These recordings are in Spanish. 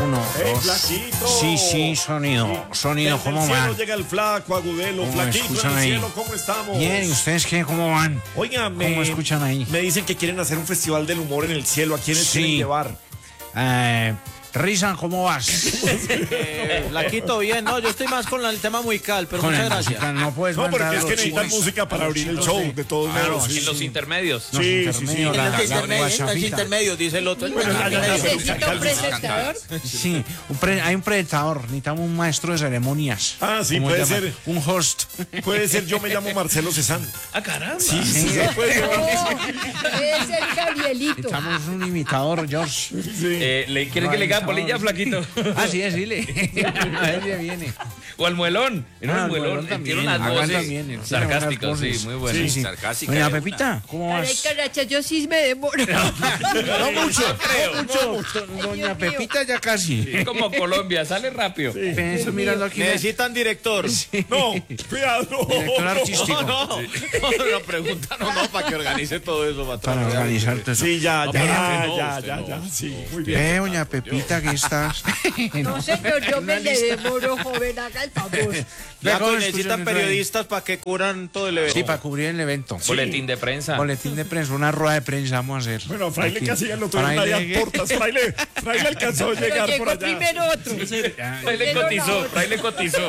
Uno, dos. Flaquito. Sí, sonido. Sonido, Desde ¿cómo el cielo van? llega el flaco, Agudelo. ¿Cómo me Flaquito, en escuchan el ahí? cielo, ¿cómo estamos? Bien, ¿y ustedes qué? ¿Cómo van? Oiga, ¿Cómo escuchan ahí? me dicen que quieren hacer un festival del humor en el cielo. ¿A quiénes Sí. quieren llevar? Rizan, ¿cómo vas? Flaquito, bien. No, yo estoy más con el tema musical, pero Con muchas el gracias. musical no puedes No, porque mandar es a que los necesitan chicos, música para a los abrir el chicos show, de todos claro, modos. sí, En los intermedios. los Sí, intermedios, sí, la En los guachafita. intermedios, dice el otro. Bueno, ya, ¿Necesita un presentador? Sí, hay un predicador, necesitamos un maestro de ceremonias. Ah, sí, ¿Cómo puede se llama? ser. Un host. Puede ser, yo me llamo Marcelo Cezanne. Ah, caramba. Sí, se puede llevar. Debe ser Gabrielito. Necesitamos un imitador, George. ¿Le quiere que le diga polilla, flaquito? Ah, sí, dile. A ver, ya viene. O al muelón. Era Ah, un muelón. Él también, tiene unas Hagan voces también, tiene sarcásticas, unas sí, voces. muy buenas. Sí. Sarcástica. Doña de una. Pepita, ¿cómo Caray, vas? caracha, yo sí me demoro. No mucho, creo. Doña Dios mío. Pepita ya casi. Como Colombia, sale rápido. Estoy mirando aquí. Necesitan director. No, cuidado. Director artístico. No, la pregunta no, para que organice todo eso, patrón. Para organizar todo eso. Sí, ya, usted ya. no. Sí, muy bien. Doña Pepita, ¿qué estás? No, señor, yo me le demoro, joven, haga el favor. Flaco, ¿Cómo necesitan escuchan periodistas para que cubran todo el evento. Sí, para cubrir el evento. Boletín de prensa. Boletín de prensa, una rueda de prensa vamos a hacer. Bueno, Fraile Aquí. casi ya lo tuvieron Fraile, allá a portas. Fraile alcanzó a Pero llegar por llegó allá. primero otro. Fraile cotizó, Fraile cotizó.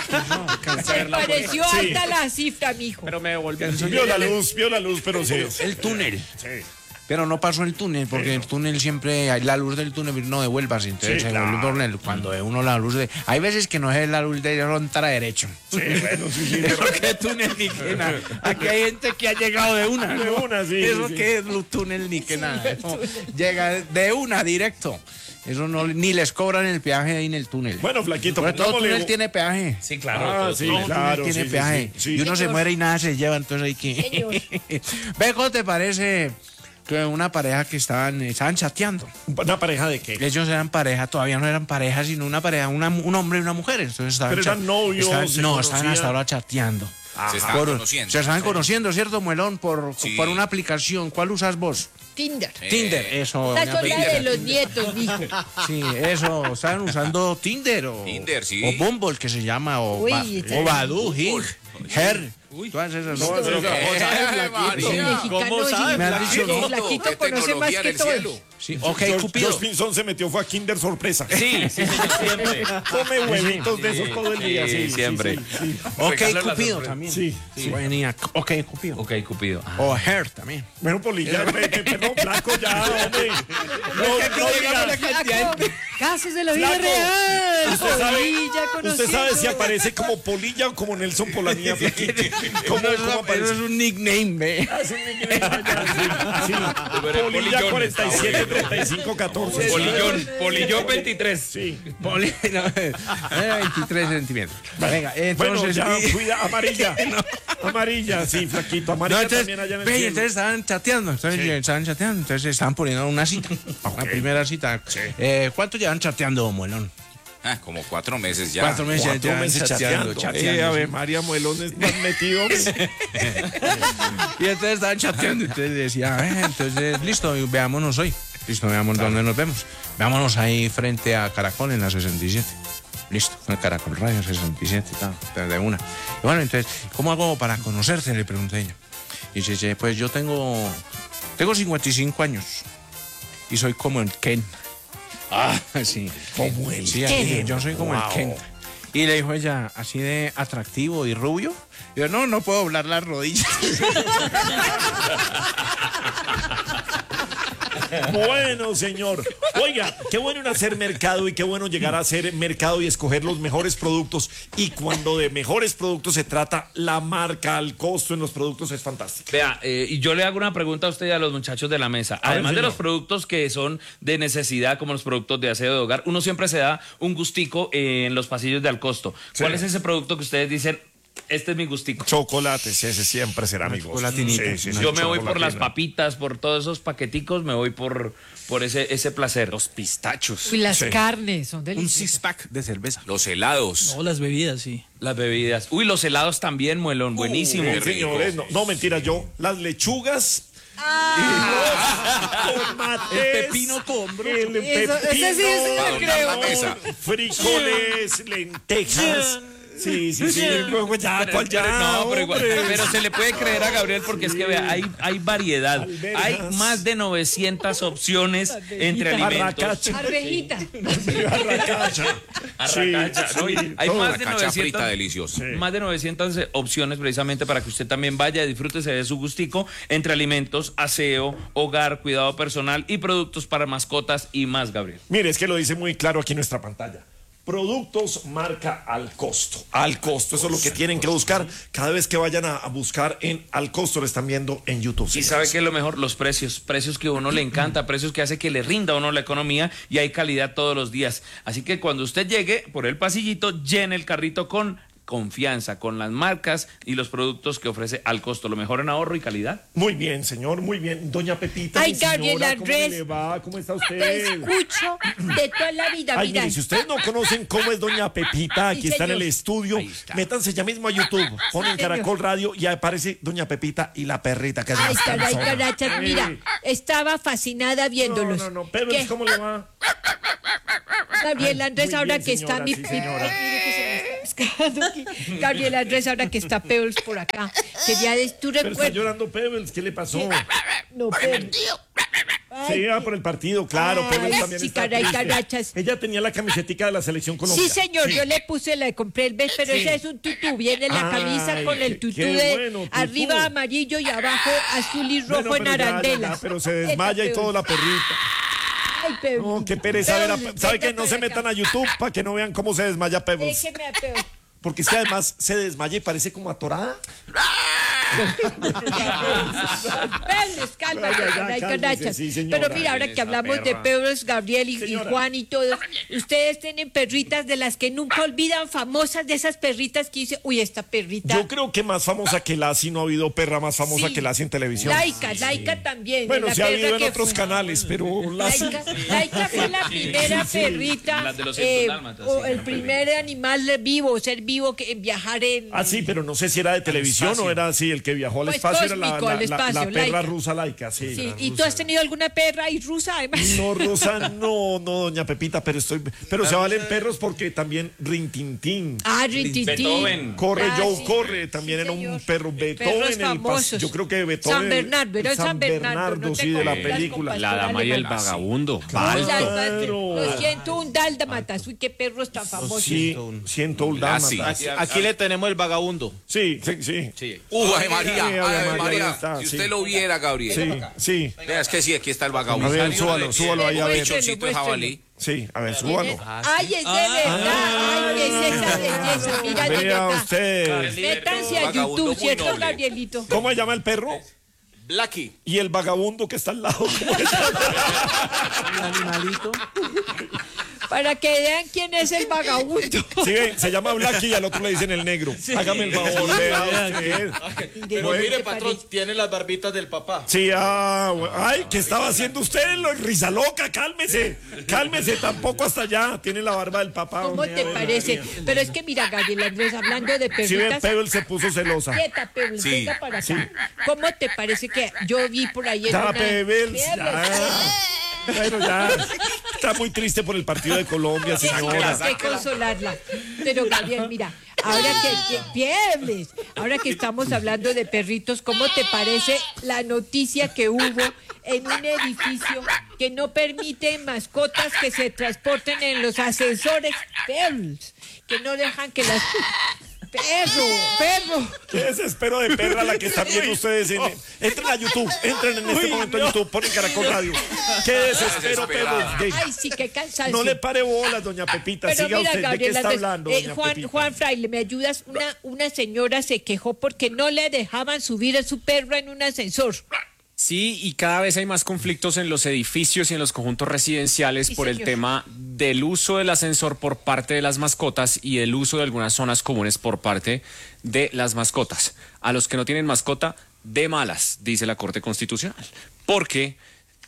Se pareció alta la cifra, mijo. Pero me volví. Vio la luz, pero sí. El túnel. Sí. Pero no pasó el túnel, porque el túnel siempre, la luz del túnel no devuelvas, entonces Sí, se claro. vuelve por cuando ve uno la luz de... Hay veces que no es la luz de frontera derecho. Sí, bueno, sí. Pero qué túnel ni que nada. Aquí hay gente que ha llegado de una. De una, sí, Eso sí. que es túnel ni que nada. Eso llega de una directo. Eso no, ni les cobran el peaje ahí en el túnel. Bueno, flaquito, Pero todo pongámosle- túnel tiene peaje. Sí, claro. Ah, todo, sí, todo. Todo claro. túnel tiene sí, peaje. sí. Y uno se muere y nada se lleva, entonces hay que... Ve, ¿cómo te parece que una pareja que estaban chateando? ¿Una pareja de qué? Ellos eran pareja, todavía no eran pareja, sino una pareja, un hombre y una mujer. Entonces estaban Pero eran novios, se estaban conocían. hasta ahora chateando. Se estaban conociendo. Se estaban conociendo, ¿cierto, Muelón? Sí. Por una aplicación. ¿Cuál usas vos? Tinder. Tinder, eso. Esta doña es la Pepita. de los nietos, mijo. Sí, eso. ¿Estaban usando Tinder o, Tinder, sí. o Bumble, que se llama, o, Uy, o Badoo, Hit, Her. Todas esas. ¿no? ¿Cómo sabe? Me has dicho, El ¿no? flaquito ¿Qué conoce más tecnología que en el cielo? todos. Sí, ok, George Cupido. Pinzón se metió fue a Kinder sorpresa. Sí, siempre. Come huevitos de esos todo el día. Sí, siempre. Ok, Regalo la Cupido sorpresa. también. Sí. Venía. Ok, Cupido. Ok, Cupido. O Her también. Bueno, Polilla, perdón, flaco ya, hombre. Casos de la vida Flaco, real. Usted Polilla sabe si conociendo. aparece como Polilla o como Nelson Polanía, flaquito. ¿Cómo Eso aparece? es un nickname, ve. Sí. Polilla 47 35 14. Polillón 23. Sí. 23 centímetros. Venga, Bueno, entonces. ya cuida amarilla. Amarilla, sí, flaquito. Amarilla No, entonces, también allá en el ve, cielo. entonces estaban chateando, entonces estaban poniendo una cita, una primera cita. ¿Cuánto llevan chateando, Muelón? Como 4 meses ya. 4 meses, 4 llevan meses chateando. chateando. Ave María Muelones están metidos. Y entonces estaban chateando, entonces decía, entonces listo, veámonos hoy. Listo, veamos dónde nos vemos. Veámonos ahí frente a Caracol en la 67. Listo, en el Caracol Radio 67, tal, de una. Y bueno, entonces, ¿cómo hago para conocerte? Le pregunté yo. Y dice, pues yo tengo 55 años y soy como el Ken. Ah, sí. Como el Sí, Ken. así, yo soy como el Ken. Y le dijo ella, así de atractivo y rubio. Y yo, no puedo doblar las rodillas. Bueno, señor. Oiga, qué bueno en hacer mercado y qué bueno llegar a hacer mercado y escoger los mejores productos. Y cuando de mejores productos se trata, la marca, el costo en los productos es fantástico. Vea, y yo le hago una pregunta a usted y a los muchachos de la mesa. Además de señor. los productos que son de necesidad, como los productos de aseo de hogar, uno siempre se da un gustico en los pasillos de Alcosto. ¿Cuál es ese producto que ustedes dicen, este es mi gustico? Chocolates, ese siempre será mi gusto. chocolatinita. Yo me voy por las chocolatina. papitas, por todos esos paqueticos, me voy por ese placer. Los pistachos. Y las Sí. carnes son Un deliciosas. six-pack de cerveza. Los helados. No, las bebidas, sí. Las bebidas. Uy, los helados también, Muelón, buenísimo. qué rico. Señores, no, mentira, yo, las lechugas tomates, El pepino combro. el Eso, ese sí pepino, lo creo. la mesa. frijoles, lentejas. Sí. Ya, ¿cuál ya? No, pero igual, hombre? pero se le puede creer a Gabriel porque es que vea, hay variedad. Alberjas. Hay más de 900 opciones entre alimentos. Arracacha. Arvejita. Arracacha. Arracacha, ¿no? Sí, Hay todo. más de Cacha 900 frita deliciosa. más de 900 opciones precisamente para que usted también vaya, disfrútese de su gustico entre alimentos, aseo, hogar, cuidado personal y productos para mascotas y más, Gabriel. Mire, es que lo dice muy claro aquí en nuestra pantalla. Productos marca al costo. Al costo, eso es lo que tienen que buscar. Cada vez que vayan a buscar en al costo, lo están viendo en YouTube. Y señores. sabe que es lo mejor, los precios que a uno le encanta, precios que hace que le rinda a uno la economía y hay calidad todos los días. Así que cuando usted llegue por el pasillito, llene el carrito con confianza, con las marcas y los productos que ofrece al costo, lo mejor en ahorro y calidad. Muy bien, señor, muy bien. Doña Pepita, Ay, mi señora, Gabriel ¿cómo Andrés. le va? ¿Cómo está Te usted? escucho de toda la vida, Ay, mira. mire, si ustedes no conocen cómo es Doña Pepita, aquí Sí, está en el señor. estudio, métanse ya mismo a YouTube, ponen señor. Caracol Radio y aparece Doña Pepita y la perrita que hace Ay, las caray, canzonas. carachas, mira, estaba fascinada viéndolos. No, pero ¿Qué? ¿cómo le va? Gabriel Andrés, muy ahora bien, que está señora, mi... sí, señora. Mire que se me está pescando aquí. Gabriel Andrés, ahora que está Pebbles por acá. Quería tú Pero está recuerdas... llorando Pebbles, ¿qué le pasó? No, Pebbles. Sí, va por el partido, claro. Ay, Pebbles también sí, está caray, triste. carachas. Ella tenía la camisetica de la selección colombiana. Sí, señor, yo le puse, la compré el vez, pero ese es un tutú. Viene la Ay, camisa con el tutú qué de bueno, tutú. arriba amarillo y abajo azul y rojo Bueno, en pero ya, arandelas. pero se desmaya y Esta todo la perrita. Ay, Pebbles. No, qué pereza. ver Pebbles, ¿Sabe qué? venga No se para metan acá. a YouTube para que no vean cómo se desmaya Pebbles. Déjeme a Pebbles. Porque es que además se desmaya y parece como atorada. Pebbles, cálmate, Ya, caray, cálmese, carachas. sí, señora. Pero mira, ahora que hablamos de Pebbles, Gabriel y Señora. Juan y todos, ustedes tienen perritas de las que nunca olvidan, famosas de esas perritas que dice, uy, esta perrita. Yo creo que más famosa que Lassie, no ha habido perra más famosa Sí. que Lassie en televisión. Laika también. Bueno, la se ha perra habido en que otros fue. canales, pero Lassie... Laika fue la primera perrita, Las de los 100 dálmatas, o sí. el primer animal vivo, ser vivo que en viajar en... Ah, sí, pero no sé si era de televisión o era así, el que viajó al Pues espacio era cósmico, al espacio, la perra Laika. rusa Laika, sí. Sí, la ¿y rusa. tú has tenido alguna perra y rusa además? No, Rosa, no, doña Pepita, pero se valen perros porque también Rintintín. Ah, Rintintín. Beethoven. Corre Ah, Joe, sí. corre, también Sí, era señor. un perro. Perros Beethoven, famosos. yo creo que Beethoven. San Bernardo, era San Bernardo, no te sí, de la confundas con película. Pastor La dama y el Alemán. vagabundo. Un Claro. dálmata, lo siento, un dálmatas. Uy, qué perros tan famosos. Sí, siento un Lassie. dálmata. Aquí le tenemos el vagabundo. Sí. Ave María, Ave Ave María, María. está, Si sí. usted lo viera, Gabriel. Sí. Vea, es que sí, aquí está el A vagabundo. ver, súbalo ahí, a ver. Pichoncito de jabalí. Sí, a ver, súbalo. Ay, es de verdad. Ay, qué es esa belleza. Mira dónde Vea está. usted. Métanse a Vagabundo YouTube, muy ¿cierto, noble. Gabrielito? ¿Cómo se llama el perro? Blackie. Y el vagabundo que está al lado. El animalito. Para que vean quién es el vagabundo. Sí, ven, se llama Blackie y al otro le dicen el negro. Hágame el favor, vea usted. Pero mire, patrón, tiene las barbitas del papá. Sí, ay, ¿qué estaba haciendo usted? Risa loca, cálmese. Cálmese, tampoco hasta allá. Tiene la barba del papá. ¿Cómo hombre, te Ave parece? María. Pero es que mira, Gabriel Andrés, hablando de Si ve, perritas. Pebble se puso celosa. Quieta, Pebbles, Sí, venga para acá. ¿Cómo te parece que yo vi por ahí en Ya, una... Pebbles, ya. Bueno, ya. Está muy triste por el partido de Colombia, señora. Hay que consolarla. Pero Gabriel, mira, ahora que estamos hablando de perritos, ¿cómo te parece la noticia que hubo en un edificio que no permite mascotas que se transporten en los ascensores? Perros, que no dejan que las... Perro. Qué desespero de perra la que están viendo ustedes. Entren a YouTube, entren en este momento a YouTube, ponen Caracol Radio. Qué desespero, Desesperada. Pebble. Ay, sí, qué cansancio. No le pare bolas, doña Pepita. Pero Siga mira, usted. ¿De qué Gabriela, está hablando, doña Pepita? Juan Fraile, ¿me ayudas? Una señora se quejó porque no le dejaban subir a su perro en un ascensor. Sí, y cada vez hay más conflictos en los edificios y en los conjuntos residenciales Sí, por el señor. tema del uso del ascensor por parte de las mascotas y el uso de algunas zonas comunes por parte de las mascotas. A los que no tienen mascota, de malas, dice la Corte Constitucional. Porque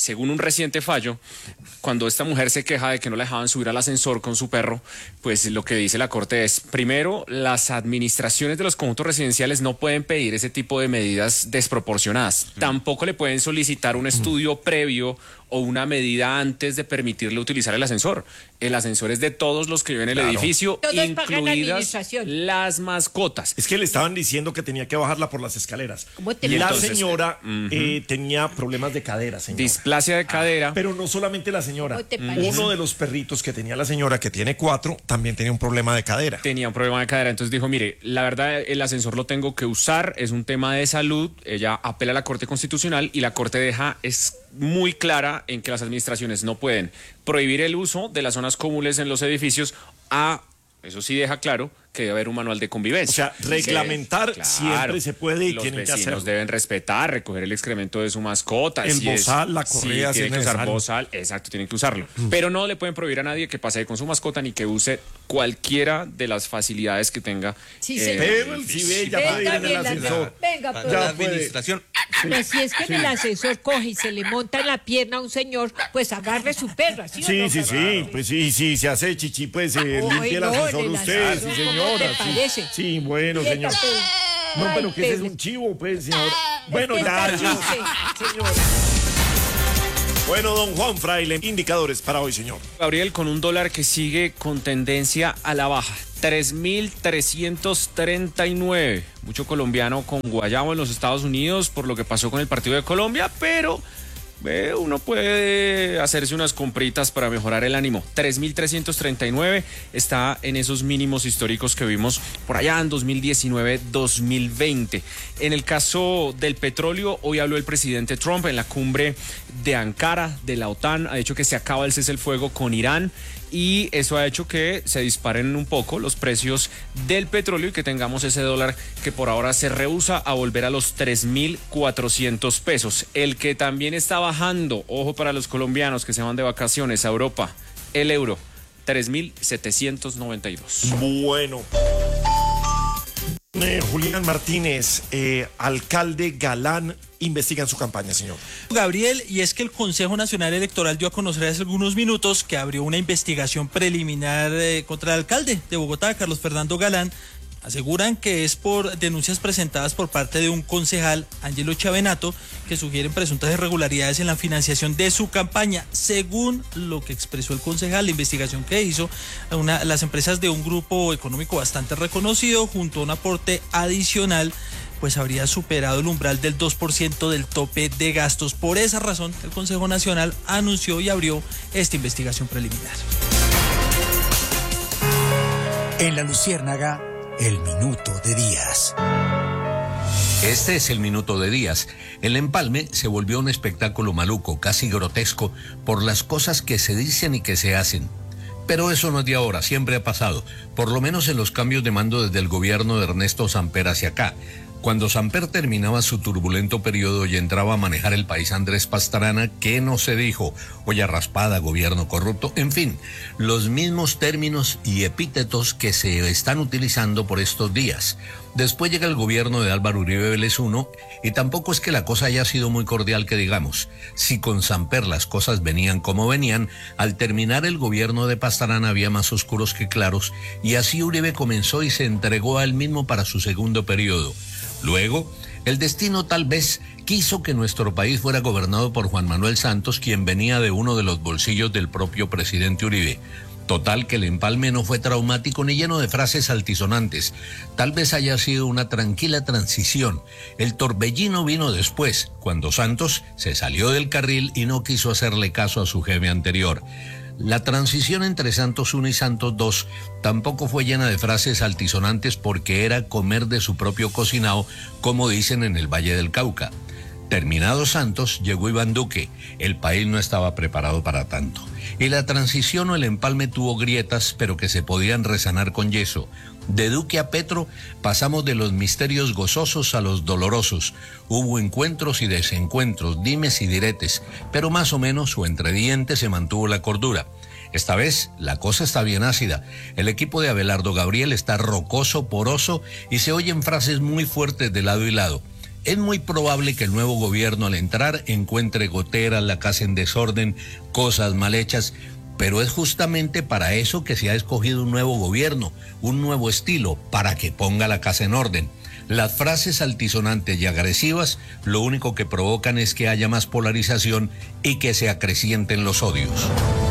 según un reciente fallo, cuando esta mujer se queja de que no la dejaban subir al ascensor con su perro, pues lo que dice la Corte es, primero, las administraciones de los conjuntos residenciales no pueden pedir ese tipo de medidas desproporcionadas. Tampoco le pueden solicitar un estudio previo o una medida antes de permitirle utilizar el ascensor. El ascensor es de todos los que viven en el edificio, Todos pagan la incluidas administración. las mascotas. Es que le estaban diciendo que tenía que bajarla por las escaleras. ¿Cómo te Y la entonces, señora tenía problemas de cadera, señora. Displasia de cadera. Pero no solamente la señora. ¿Cómo te parece? Uno de los perritos que tenía la señora, que tiene 4, también tenía un problema de cadera. Tenía un problema de cadera, entonces dijo, mire, la verdad el ascensor lo tengo que usar, es un tema de salud, ella apela a la Corte Constitucional y la Corte es muy clara en que las administraciones no pueden prohibir el uso de las zonas comunes en los edificios eso sí deja claro que debe haber un manual de convivencia. O sea, reglamentar siempre se puede y los tienen que vecinos hacerlo. deben respetar, recoger el excremento de su mascota. El bozal, la correa, sí, si tienen es que usar necesario. bozal, exacto, tienen que usarlo. Pero no le pueden prohibir a nadie que pase con su mascota ni que use cualquiera de las facilidades que tenga. Sí, señor. Pero el CIBE ya puede ir Venga, en el bien, ascensor. venga, La pues. administración. Pero si es que en el ascensor coge y se le monta en la pierna a un señor, pues agarre su perra, ¿sí o Sí, no? sí, pues sí, sí, se hace chichi, pues limpie el no, ascensor en el usted, ascensor, sí, ¿cómo señora. te sí. parece? Sí, bueno, Quieta, señor. pero- No, Ay, pero que ese es Pedro. un chivo, pues, señor. Bueno, que ya, está señor. Bueno, don Juan Fraile, indicadores para hoy, señor. Gabriel, con un dólar que sigue con tendencia a la baja. 3.339. Mucho colombiano con guayabo en los Estados Unidos por lo que pasó con el partido de Colombia, pero uno puede hacerse unas compritas para mejorar el ánimo. 3.339 está en esos mínimos históricos que vimos por allá en 2019-2020. En el caso del petróleo, hoy habló el presidente Trump en la cumbre de Ankara de la OTAN. Ha dicho que se acaba el cese el fuego con Irán. Y eso ha hecho que se disparen un poco los precios del petróleo y que tengamos ese dólar que por ahora se rehúsa a volver a los 3.400 pesos. El que también está bajando, ojo para los colombianos que se van de vacaciones a Europa, el euro, 3.792. Bueno. Julián Martínez, alcalde Galán, investigan su campaña, señor. Gabriel, y es que el Consejo Nacional Electoral dio a conocer hace algunos minutos que abrió una investigación preliminar contra el alcalde de Bogotá, Carlos Fernando Galán. Aseguran que es por denuncias presentadas por parte de un concejal, Ángelo Chavenato, que sugieren presuntas irregularidades en la financiación de su campaña. Según lo que expresó el concejal, la investigación que hizo, las empresas de un grupo económico bastante reconocido, junto a un aporte adicional, pues habría superado el umbral del 2% del tope de gastos. Por esa razón, el Consejo Nacional anunció y abrió esta investigación preliminar. En La Luciérnaga, el minuto de Díaz. Este es el minuto de Díaz. El empalme se volvió un espectáculo maluco, casi grotesco, por las cosas que se dicen y que se hacen. Pero eso no es de ahora, siempre ha pasado, por lo menos en los cambios de mando desde el gobierno de Ernesto Samper hacia acá. Cuando Samper terminaba su turbulento periodo y entraba a manejar el país Andrés Pastrana, ¿qué no se dijo? Olla raspada, gobierno corrupto, en fin, los mismos términos y epítetos que se están utilizando por estos días. Después llega el gobierno de Álvaro Uribe Vélez I y tampoco es que la cosa haya sido muy cordial que digamos. Si con Samper las cosas venían como venían, al terminar el gobierno de Pastrana había más oscuros que claros y así Uribe comenzó y se entregó a él mismo para su segundo periodo. Luego, el destino tal vez quiso que nuestro país fuera gobernado por Juan Manuel Santos, quien venía de uno de los bolsillos del propio presidente Uribe. Total que el empalme no fue traumático ni lleno de frases altisonantes. Tal vez haya sido una tranquila transición. El torbellino vino después, cuando Santos se salió del carril y no quiso hacerle caso a su jefe anterior. La transición entre Santos I y Santos II tampoco fue llena de frases altisonantes porque era comer de su propio cocinado, como dicen en el Valle del Cauca. Terminado Santos, llegó Iván Duque. El país no estaba preparado para tanto. Y la transición o el empalme tuvo grietas, pero que se podían resanar con yeso. De Duque a Petro pasamos de los misterios gozosos a los dolorosos. Hubo encuentros y desencuentros, dimes y diretes, pero más o menos o entre dientes se mantuvo la cordura. Esta vez la cosa está bien ácida. El equipo de Abelardo Gabriel está rocoso, poroso y se oyen frases muy fuertes de lado y lado. Es muy probable que el nuevo gobierno al entrar encuentre goteras, la casa en desorden, cosas mal hechas, pero es justamente para eso que se ha escogido un nuevo gobierno, un nuevo estilo, para que ponga la casa en orden. Las frases altisonantes y agresivas lo único que provocan es que haya más polarización y que se acrecienten los odios.